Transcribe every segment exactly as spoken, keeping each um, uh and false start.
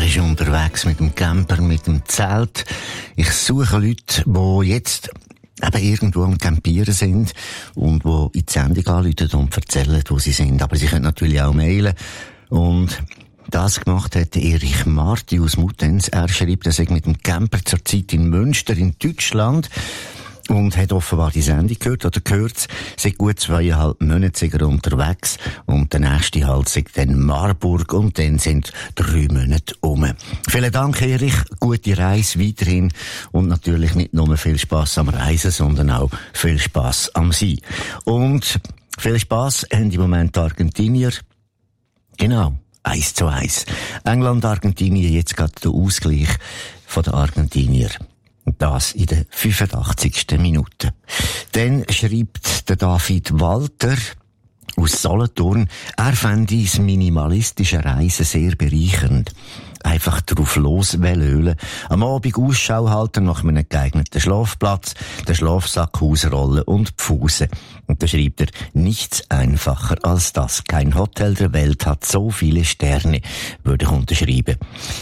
ist unterwegs mit dem Camper, mit dem Zelt. Ich suche Leute, die jetzt eben irgendwo am Campieren sind und die in die Sendung anrufen und erzählen, wo sie sind. Aber sie können natürlich auch mailen. Und das gemacht hat Erich Marti aus Muttenz. Er schreibt, er sei mit dem Camper zurzeit in Münster in Deutschland und hat offenbar die Sendung gehört oder gehört. Seit gut zweieinhalb Monaten sind er unterwegs und der nächste Halt sei dann Marburg und dann sind drei Monate um. Vielen Dank, Erich. Gute Reise weiterhin und natürlich nicht nur viel Spass am Reisen, sondern auch viel Spass am Sein. Und viel Spass haben im Moment die Argentinier. Genau. Eins zu eins. England, Argentinien, jetzt gerade der Ausgleich von den Argentinier. Und das in der fünfundachtzigsten Minute. Dann schreibt der David Walter aus Solothurn, er fände das minimalistische Reisen sehr bereichernd. Einfach drauf loswählen, am Abend Ausschau halten nach einem geeigneten Schlafplatz, den Schlafsack ausrollen und pfusen. Und da schreibt er, nichts einfacher als das. Kein Hotel der Welt hat so viele Sterne, würde ich unterschreiben.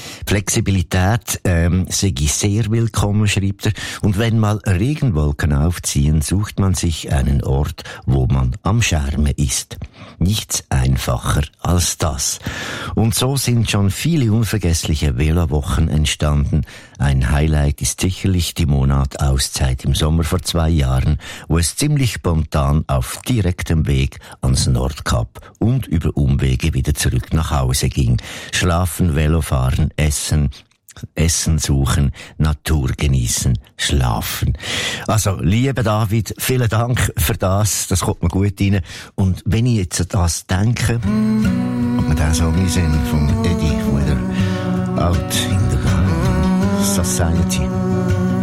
Flexibilität ähm, sei sehr willkommen, schreibt er. Und wenn mal Regenwolken aufziehen, sucht man sich einen Ort, wo man am Schärmen ist. Nichts einfacher als das. Und so sind schon viele unvergessliche Velowochen entstanden. Ein Highlight ist sicherlich die Monat Auszeit im Sommer vor zwei Jahren, wo es ziemlich spontan auf direktem Weg ans Nordkap und über Umwege wieder zurück nach Hause ging. Schlafen, Velofahren, Essen, Essen suchen, Natur genießen, schlafen. Also, lieber David, vielen Dank für das. Das kommt mir gut rein. Und wenn ich jetzt an das denke, ob wir den Song sehen von Eddie Vedder, Out in the Wild Society.